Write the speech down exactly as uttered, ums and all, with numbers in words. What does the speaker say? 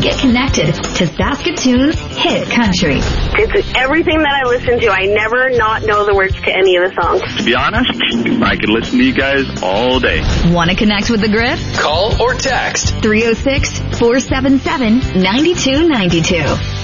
get connected to Saskatoon's hit country. It's everything that I listen to. I never not know the words to any of the songs. To be honest, I could listen to you guys all day. Want to connect with the Grid? Call or text three oh six, four seven seven, nine two nine two.